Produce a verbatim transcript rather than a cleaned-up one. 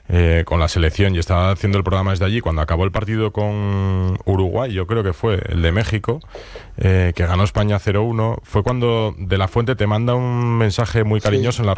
eh, con la selección y estaba haciendo el programa desde allí. Cuando acabó el partido con Uruguay, yo creo que fue el de México, eh, que ganó España cero uno, fue cuando De La Fuente te manda un mensaje muy cariñoso Sí. en la